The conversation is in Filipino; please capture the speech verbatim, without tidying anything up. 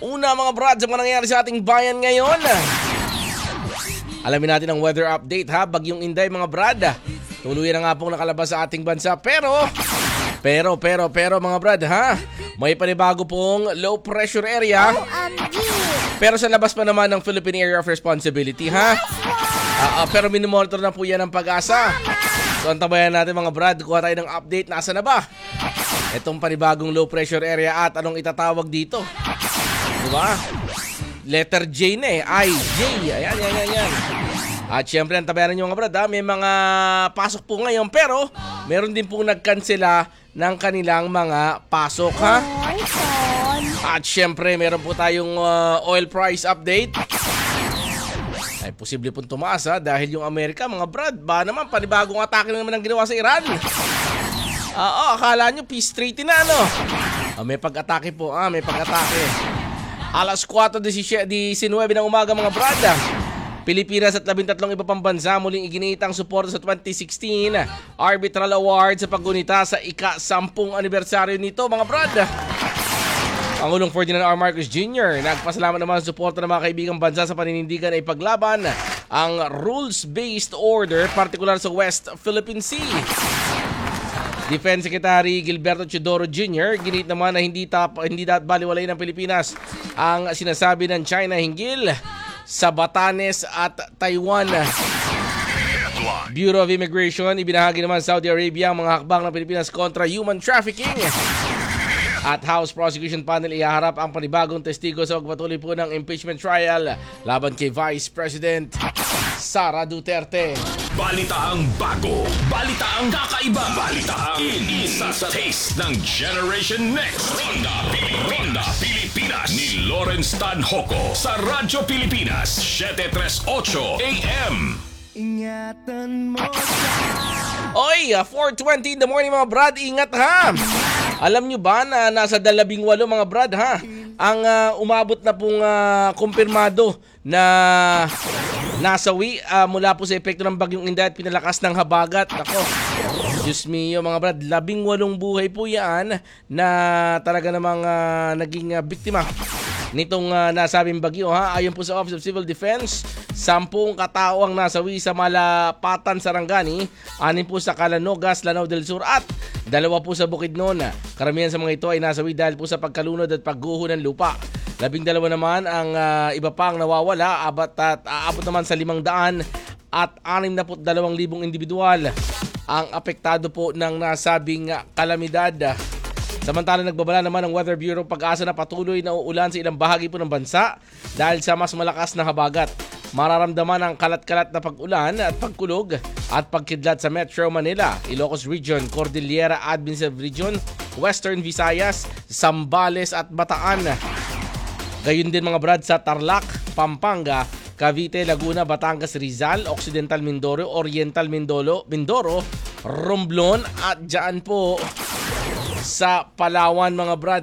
Una mga brad sa mga nangyayari sa ating bayan ngayon. Alamin natin ang weather update ha. Bagyong Inday mga brad. Tuluyan na nga pong nakalabas sa ating bansa. Pero, pero, pero, pero mga brad ha. May panibago pong low pressure area. Pero sa labas pa naman ng Philippine Area of Responsibility ha. Uh, uh, pero minimonitor na po yan ng Pag-asa. So antabayan natin mga brad. Kuha tayo ng update. Nasa na ba itong panibagong low pressure area at anong itatawag dito? Diba? Letter J na eh. I, J. Ayan, ayan, ayan, ayan. At syempre, antabayan nyo mga brad ha. May mga pasok po ngayon. Pero, meron din pong nagkansela ng kanilang mga pasok ha. At syempre, meron po tayong uh, oil price update. Ay, posible pong tumaas ha. Dahil yung Amerika, mga brad, ba naman, panibagong atake na naman ang ginawa sa Iran. Oo, akala nyo, peace treaty na ano. Oh, may pag-atake po, ah, may pag-atake. Alas kwatro diecinueve ng umaga mga brada. Pilipinas at labintatlong iba pang bansa muling iginita ang suporta sa twenty sixteen Arbitral Award sa paggunita sa ika-sampung anibersaryo nito mga brada. Pangulong Ferdinand R. Marcos Junior nagpasalamat naman sa suporta ng mga kaibigang bansa sa paninindigan ay paglaban ang rules-based order partikular sa West Philippine Sea. Defense Secretary Gilberto Teodoro Junior ginit naman na hindi tap, hindi dapat baliwalay ng Pilipinas ang sinasabi ng China hinggil sa Batanes at Taiwan. Bureau of Immigration ibinahagi naman sa Saudi Arabia ang mga hakbang ng Pilipinas kontra human trafficking. At House Prosecution Panel ihaharap ang panibagong testigo sa pagpatuloy po ng impeachment trial laban kay Vice President Sara Duterte. Balitaang bago, balitaang kakaiba, balitaang isa sa taste ng Generation Next. Ronda, Ronda Pilipinas ni Lawrence Tanhoco sa Radyo Pilipinas, seven thirty-eight A M. Ingatan mo Oy, four twenty in the morning mga brad, ingat ha. Alam nyo ba na nasa dalabing walo mga brad ha, ang uh, umabot na pong uh, kumpirmado na nasawi uh, mula po sa epekto ng bagyong Inday at pinalakas ng habagat. Ako, Diyos mio mga brad, labing walong buhay po yan na talaga namang uh, naging uh, biktima nitong uh, nasabing bagyo ha. Ayon po sa Office of Civil Defense, sampung katao ang nasawi sa Malapatan, Sarangani, anin po sa Calanogas, Lanao del Sur at dalawa po sa Bukidnon. Karamihan sa mga ito ay nasawi dahil po sa pagkalunod at pagguho ng lupa. Labing dalawa naman ang uh, iba pang nawawala, abat at aabot naman sa limang daan at anim na po dalawang libong individual ang apektado po ng nasabing uh, kalamidad. Samantala nagbabala naman ang Weather Bureau Pag-asa na patuloy na uulan sa ilang bahagi po ng bansa dahil sa mas malakas na habagat. Mararamdaman ang kalat-kalat na pag-ulan at pagkulog at pagkidlat sa Metro Manila, Ilocos Region, Cordillera Administrative Region, Western Visayas, Zambales at Bataan. Gayun din mga brad sa Tarlac, Pampanga, Cavite, Laguna, Batangas, Rizal, Occidental Mindoro, Oriental Mindoro, Mindoro, Romblon at dyan po sa Palawan mga brad.